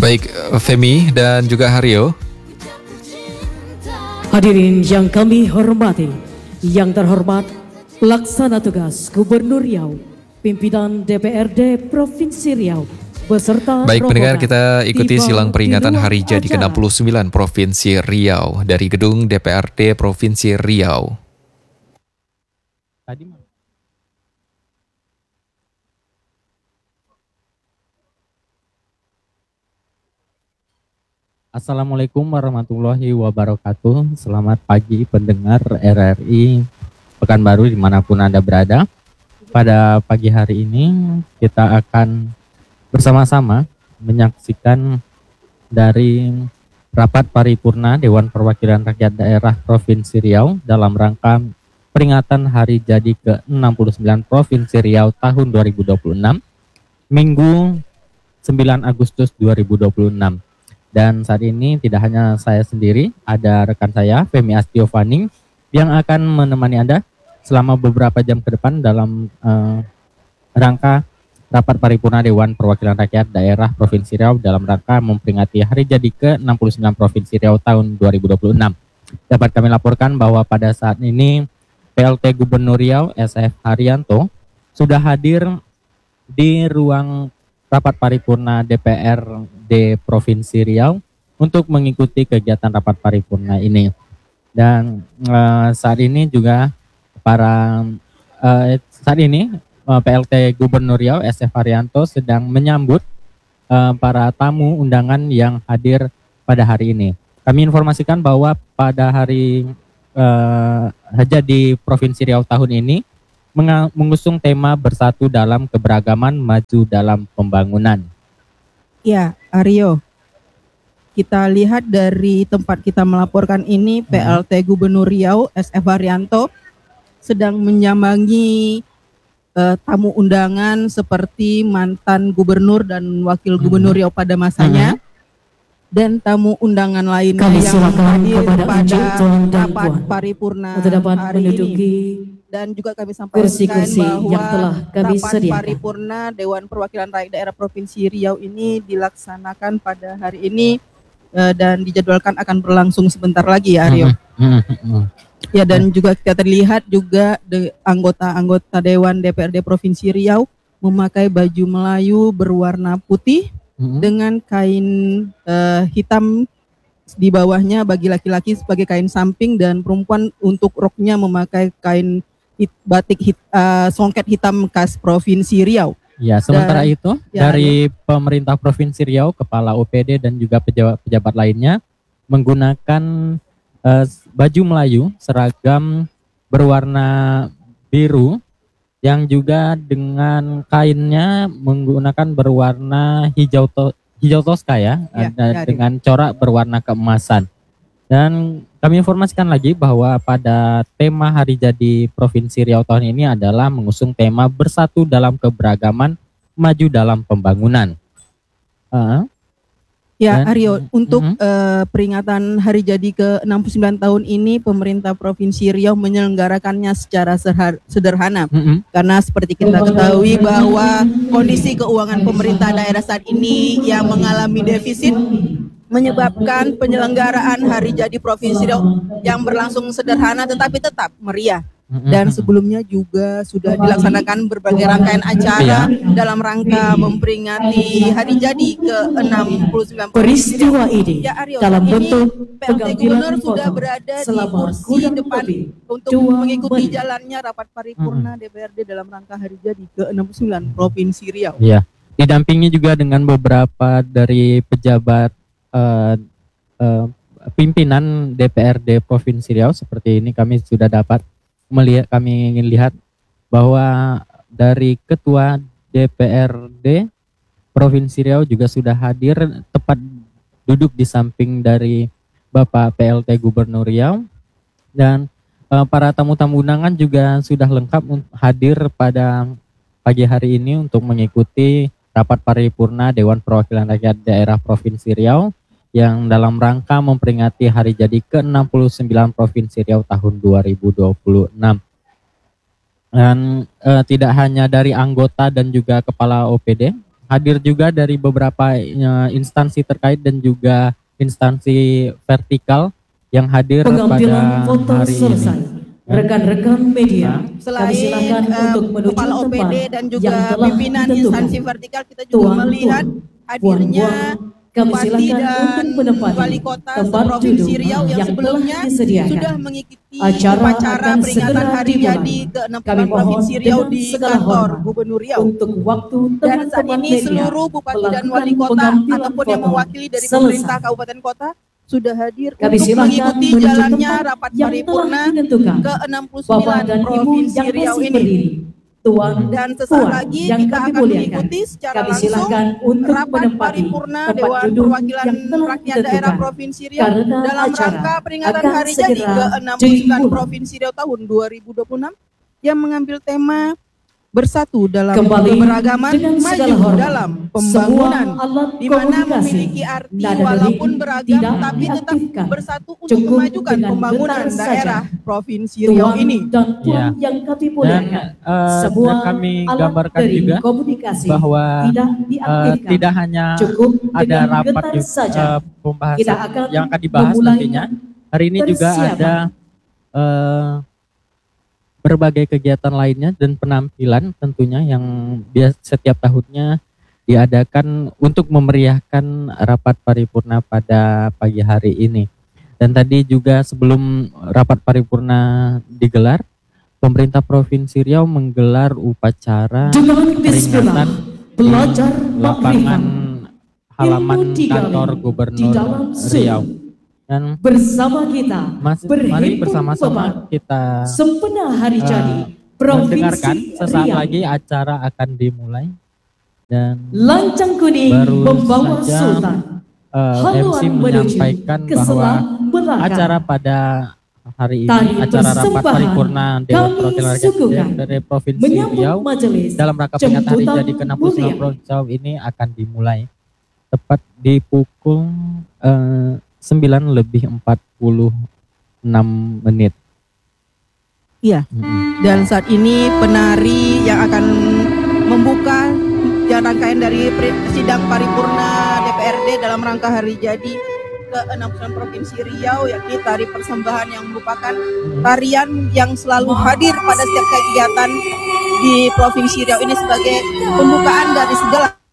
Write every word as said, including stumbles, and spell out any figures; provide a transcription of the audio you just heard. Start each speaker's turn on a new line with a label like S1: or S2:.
S1: Baik, Femi dan juga Haryo.
S2: Hadirin yang kami hormati, yang terhormat Pelaksana Tugas Gubernur Riau, Pimpinan D P R D Provinsi Riau, beserta
S1: Baik pendengar, kita ikuti
S2: tiba
S1: silang peringatan
S2: di ruang
S1: Hari Jadi ke enam puluh sembilan Provinsi Riau dari Gedung D P R D Provinsi Riau.
S3: Tadi Assalamualaikum warahmatullahi wabarakatuh. Selamat pagi pendengar R R I Pekanbaru dimanapun Anda berada. Pada pagi hari ini kita akan bersama-sama menyaksikan dari rapat paripurna Dewan Perwakilan Rakyat Daerah Provinsi Riau dalam rangka peringatan Hari Jadi ke enam puluh sembilan Provinsi Riau tahun dua ribu dua puluh enam, Minggu sembilan Agustus dua ribu dua puluh enam. Dan saat ini tidak hanya saya sendiri, ada rekan saya, Femi Astiovaning, yang akan menemani Anda selama beberapa jam ke depan dalam uh, rangka rapat paripurna Dewan Perwakilan Rakyat Daerah Provinsi Riau dalam rangka memperingati Hari Jadi ke enam puluh sembilan Provinsi Riau tahun dua ribu dua puluh enam. Dapat kami laporkan bahwa pada saat ini P L T Gubernur Riau S F Haryanto sudah hadir di ruang rapat paripurna D P R D Provinsi Riau untuk mengikuti kegiatan rapat paripurna ini. Dan uh, saat ini juga para uh, saat ini uh, P L T Gubernur Riau S F Haryanto sedang menyambut uh, para tamu undangan yang hadir pada hari ini. Kami informasikan bahwa pada hari uh, Jadi Provinsi Riau tahun ini mengusung tema Bersatu dalam Keberagaman, Maju dalam Pembangunan.
S4: Ya, Aryo, kita lihat dari tempat kita melaporkan ini, P L T Gubernur Riau S F Haryanto sedang menyambangi uh, tamu undangan seperti mantan gubernur dan wakil gubernur Riau pada masanya. Dan tamu undangan lainnya
S2: Kami
S4: yang
S2: silakan
S4: hadir
S2: kepada
S4: pada
S2: Tuan dan
S4: rapat
S2: Puan
S4: paripurna
S2: untuk dapat
S4: hari
S2: menduduki
S4: ini. Dan juga kami sampaikan
S2: kursi-kursi
S4: bahwa
S2: yang telah kami
S4: rapat
S2: sediakan.
S4: paripurna Dewan Perwakilan Rakyat Daerah Provinsi Riau ini dilaksanakan pada hari ini uh, dan dijadwalkan akan berlangsung sebentar lagi ya, Aryo. Ya, dan juga kita terlihat juga de, anggota-anggota Dewan D P R D Provinsi Riau memakai baju Melayu berwarna putih mm-hmm. dengan kain uh, hitam di bawahnya bagi laki-laki sebagai kain samping, dan perempuan untuk roknya memakai kain hit, batik hit, uh, songket hitam khas Provinsi Riau.
S3: Ya, sementara dan, itu
S4: ya,
S3: dari ya. Pemerintah Provinsi Riau, Kepala O P D dan juga pejabat-pejabat lainnya menggunakan uh, baju Melayu seragam berwarna biru yang juga dengan kainnya menggunakan berwarna hijau to, hijau toska ya, ya ada ya, dengan corak berwarna keemasan. Dan kami informasikan lagi bahwa pada tema Hari Jadi Provinsi Riau tahun ini adalah mengusung tema Bersatu dalam Keberagaman, Maju dalam Pembangunan. Uh,
S4: ya,
S3: dan,
S4: Aryo, untuk
S3: uh,
S4: uh, peringatan Hari Jadi ke enam puluh sembilan tahun ini, pemerintah Provinsi Riau menyelenggarakannya secara sederhana. Uh, uh, Karena seperti kita ketahui bahwa kondisi keuangan pemerintah daerah saat ini yang mengalami defisit menyebabkan penyelenggaraan Hari Jadi Provinsi Riau yang berlangsung sederhana tetapi tetap meriah. Dan sebelumnya juga sudah dilaksanakan berbagai rangkaian acara dalam rangka memperingati Hari Jadi ke enam puluh sembilan
S2: peristiwa ini
S4: ya, Aryo,
S2: dalam
S4: ini
S2: bentuk
S4: P L T Gubernur sudah berada di kursi depan untuk mengikuti menit. jalannya rapat paripurna D P R D dalam rangka Hari Jadi ke enam puluh sembilan Provinsi Riau.
S3: Iya, didampingi juga dengan beberapa dari pejabat Uh, uh, pimpinan D P R D Provinsi Riau. Seperti ini kami sudah dapat melihat, kami ingin lihat bahwa dari Ketua D P R D Provinsi Riau juga sudah hadir tepat duduk di samping dari Bapak P L T Gubernur Riau, dan uh, para tamu-tamu undangan juga sudah lengkap hadir pada pagi hari ini untuk mengikuti rapat paripurna Dewan Perwakilan Rakyat Daerah Provinsi Riau yang dalam rangka memperingati Hari Jadi ke enam puluh sembilan Provinsi Riau tahun dua ribu dua puluh enam. Dan e, tidak hanya dari anggota dan juga kepala O P D, hadir juga dari beberapa uh, instansi terkait dan juga instansi vertikal yang hadir
S2: Pengambilan
S3: pada
S2: foto
S3: hari
S2: selesai.
S3: ini.
S2: Rekan-rekan media,
S4: Selain
S2: kami silakan
S4: uh,
S2: untuk menuju
S4: kepala O P D
S2: tempat
S4: dan
S2: yang
S4: juga
S2: telah
S4: pimpinan
S2: ditentukan.
S4: instansi vertikal, kita juga
S2: Tuan,
S4: melihat
S2: tuan,
S4: hadirnya
S2: puan-puan, kami
S4: Bupati
S2: silakan
S4: dan
S2: untuk menempati
S4: Wali Kota
S2: tempat
S4: Provinsi
S2: duduk
S4: Riau yang
S2: yang
S4: sebelumnya
S2: telah disediakan.
S4: sudah mengikuti
S2: Acara
S4: upacara
S2: akan
S4: peringatan
S2: segera
S4: Hari
S2: dimulai.
S4: Jadi ke enam puluh
S2: Kami
S4: sembilan
S2: mohon
S4: Provinsi Riau
S2: dengan
S4: di
S2: segala
S4: kantor
S2: hormat
S4: Gubernur Riau.
S2: untuk waktu
S4: Dan saat
S2: teman-teman
S4: ini
S2: media
S4: seluruh bupati dan
S2: melakukan
S4: wali kota
S2: pengambilan
S4: ataupun yang
S2: foto
S4: mewakili dari
S2: selesai.
S4: pemerintah kabupaten kota sudah hadir
S2: Kami
S4: untuk
S2: silakan
S4: mengikuti
S2: menuju
S4: jalannya
S2: tempat
S4: rapat
S2: yang
S4: paripurna
S2: telah ditentukan.
S4: ke enam puluh
S2: Bapak
S4: sembilan
S2: dan Ibu
S4: Provinsi
S2: yang
S4: Riau
S2: masih
S4: ini.
S2: berdiri, Tuan,
S4: Dan sesaat
S2: Puan
S4: lagi
S2: yang
S4: kita
S2: kami
S4: akan
S2: muliakan,
S4: mengikuti secara
S2: kami
S4: langsung
S2: silakan untuk
S4: rapat
S2: menempati
S4: paripurna
S2: tempat
S4: Dewan
S2: duduk
S4: Perwakilan
S2: yang telah
S4: Rakyat Daerah
S2: ditentukan.
S4: Provinsi Riau
S2: Karena
S4: dalam
S2: acara
S4: rangka peringatan
S2: akan
S4: Hari Jadi
S2: segera
S4: ke enam puluh sembilan
S2: dimulai.
S4: Provinsi Riau tahun dua ribu dua puluh enam yang mengambil tema bersatu dalam
S2: Kembali
S4: keberagaman,
S2: dengan segala
S4: maju
S2: hormat,
S4: dalam pembangunan,
S2: semua alat
S4: di mana
S2: komunikasi
S4: memiliki arti
S2: nada
S4: walaupun
S2: delik
S4: beragam
S2: tidak
S4: tapi tetap
S2: diaktifkan.
S4: bersatu untuk
S2: Cukup
S4: memajukan
S2: dengan
S4: pembangunan
S2: getar
S4: daerah
S2: saja.
S4: Provinsi Riau
S2: Tuan
S4: ini.
S2: dan Puan
S3: Ya.
S2: yang kami
S3: Dan
S2: muliakan,
S3: uh,
S2: semua
S3: dan kami
S2: alat
S3: gambarkan
S2: dari
S3: juga
S2: komunikasi
S3: bahwa
S2: tidak
S3: uh,
S2: diaktifkan.
S3: tidak hanya
S2: Cukup
S3: ada
S2: dengan
S3: rapat
S2: getar
S3: juga,
S2: saja.
S3: uh, pembahasan
S2: Kita akan
S3: yang akan dibahas
S2: memulai
S3: nantinya. Hari ini juga
S2: persiapan.
S3: ada uh, berbagai kegiatan lainnya dan penampilan tentunya yang bias setiap tahunnya diadakan untuk memeriahkan rapat paripurna pada pagi hari ini. Dan tadi juga sebelum rapat paripurna digelar, pemerintah Provinsi Riau menggelar upacara
S2: Dengan bismillah,
S3: peringatan
S2: belajar
S3: di lapangan
S2: makrifat,
S3: halaman
S2: ilmu digali
S3: kantor
S2: di
S3: Gubernur
S2: dalam
S3: Riau.
S2: suri.
S3: Dan
S2: Bersama kita,
S3: masih, mari
S2: berhimpun
S3: bersama-sama
S2: beban
S3: kita
S2: sempena hari
S3: uh,
S2: jadi
S3: mendengarkan
S2: Provinsi
S3: sesaat
S2: Riau.
S3: lagi acara akan dimulai. Dan
S2: Lancang kuning
S3: baru
S2: membawa
S3: saja,
S2: Sultan.
S3: uh, M C
S2: Haluan menuju
S3: menyampaikan bahwa
S2: keselamatan.
S3: acara pada hari ini,
S2: Tari
S3: acara rapat
S2: persembahan
S3: paripurna Dewan
S2: kami
S3: Perwakilan Rakyat
S2: suguhkan
S3: dari Provinsi
S2: menyambut
S3: Riau
S2: majelis
S3: dalam rangka peringatan hari
S2: jemputan
S3: jadi ke enam puluh sembilan
S2: mulia.
S3: Provinsi Riau ini akan dimulai tepat di pukul uh, sembilan lebih empat puluh enam menit.
S4: Iya.
S3: Mm-mm.
S4: Dan saat ini penari yang akan membuka yang rangkaian dari pri- sidang paripurna D P R D dalam rangka hari jadi ke enam puluh sembilan Provinsi Riau, yakni tari persembahan yang merupakan tarian yang selalu hadir pada setiap kegiatan di Provinsi Riau ini sebagai pembukaan dari segala